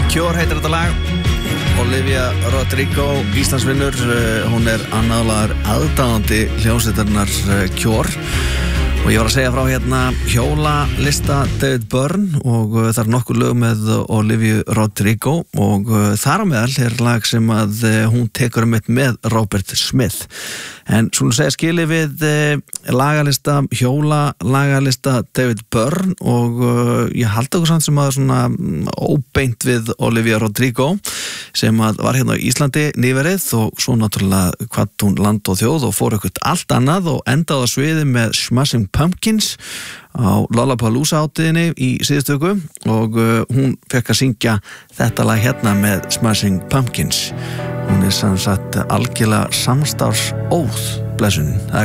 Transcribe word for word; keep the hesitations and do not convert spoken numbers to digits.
Cure heitir þetta lag. Olivia Rodrigo, Íslandsvinnur, hún er annaðlaður aðdáandi hljómsveitarinnar Cure. Og ég var að segja frá hérna hjólalista David Byrne og uh, það er nokkur lög með Olivia Rodrigo og uh, þar á meðal er lag sem að uh, hún tekur um eitt með Robert Smith. En svona segja skili við uh, lagalista, hjóla-lagalista David Byrne og uh, ég haldi okkur samt sem að svona um, óbeint við Olivia Rodrigo sem að var hérna á Íslandi nýverið og svo náttúrulega hvað hún land og þjóð og fór eitthvað allt annað og endaði á sviði með Smashing Pumpkins á Lollapalooza hátíðinni í síðustu viku og uh, hún fekk að syngja þetta lag hérna með Smashing Pumpkins. Hún er sem sagt algjörlega samstarfsóð blessunin.